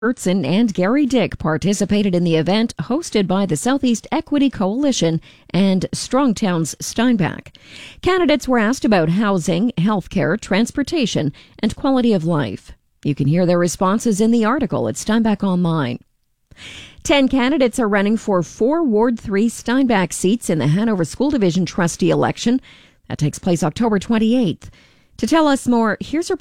Hertzen and Gary Dick participated in the event hosted by the Southeast Equity Coalition and Strong Towns Steinbach. Candidates were asked about housing, healthcare, transportation, and quality of life. You can hear their responses in the article at Steinbach Online. 10 candidates are running for 4 Ward 3 Steinbach seats in the Hanover School Division trustee election. That takes place October 28th. To tell us more, here's